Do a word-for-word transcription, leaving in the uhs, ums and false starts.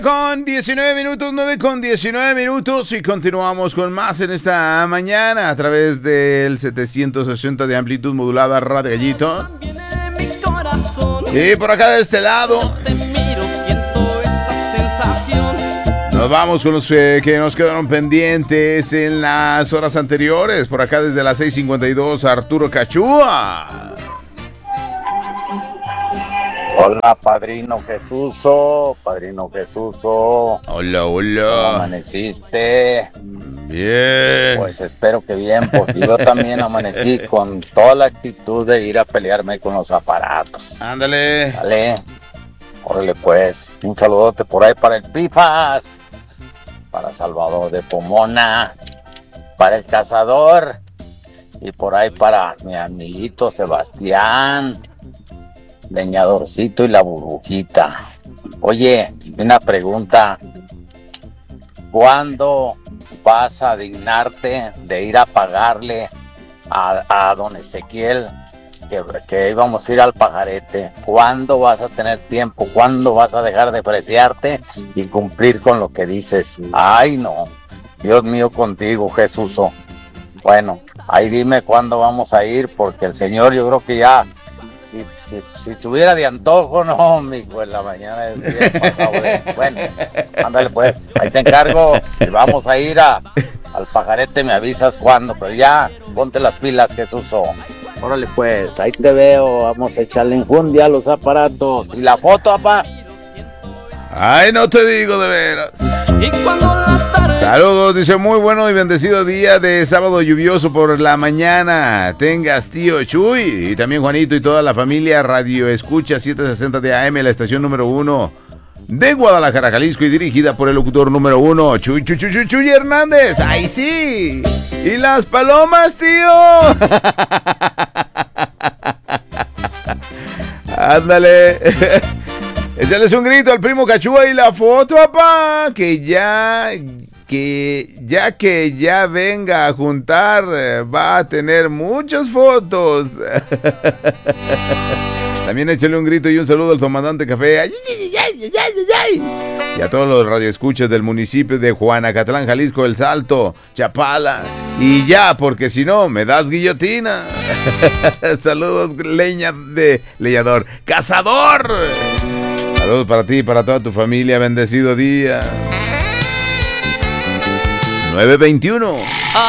Con diecinueve minutos, nueve con diecinueve minutos y continuamos con más en esta mañana a través del setecientos sesenta de amplitud modulada Radio Gallito. Y por acá de este lado nos vamos con los eh, que nos quedaron pendientes en las horas anteriores. Por acá desde las seis cincuenta y dos, Arturo Cachúa. Hola, Padrino Jesúso, Padrino Jesúso. Hola, hola. ¿Cómo amaneciste? Bien. Pues espero que bien, porque yo también amanecí con toda la actitud de ir a pelearme con los aparatos. Ándale. Dale. Órale pues, un saludote por ahí para el Pipas, para Salvador de Pomona, para el Cazador y por ahí para mi amiguito Sebastián, Leñadorcito y la Burbujita. Oye, una pregunta. ¿Cuándo vas a dignarte de ir a pagarle a, a don Ezequiel que, que íbamos a ir al pajarete? ¿Cuándo vas a tener tiempo? ¿Cuándo vas a dejar de preciarte y cumplir con lo que dices? Ay, no. Dios mío contigo, Jesús. Bueno, ahí dime cuándo vamos a ir, porque el Señor yo creo que ya... Si, si, si estuviera de antojo, no, mijo, en la mañana del día pasado de... Bueno, ándale pues, ahí te encargo. Si vamos a ir a, al pajarete, me avisas cuándo, pero ya, ponte las pilas, Jesús. Órale pues, ahí te veo, vamos a echarle enjundia a los aparatos. ¿Y la foto, papá? Ay, no te digo de veras. Y cuando la tarde... Saludos, dice, muy bueno y bendecido día de sábado lluvioso por la mañana. Tengas, tío Chuy, y también Juanito y toda la familia Radio Escucha setecientos sesenta de A M, la estación número uno de Guadalajara, Jalisco, y dirigida por el locutor número uno, Chuy, Chuy, Chuy, Chuy, Chuy Hernández. ¡Ay, sí! ¡Y las palomas, tío! ¡Ándale! Échales un grito al primo Cachúa y la foto, papá, que ya, que ya que ya venga a juntar, va a tener muchas fotos. También échale un grito y un saludo al comandante Café. Ay, ay, ay, ay, ay, ay. Y a todos los radioescuchas del municipio de Juanacatlán, Jalisco, El Salto, Chapala. Y ya, porque si no, me das guillotina. Saludos, leña de leñador. ¡Cazador! Saludos para ti y para toda tu familia. Bendecido día. nueve veintiuno.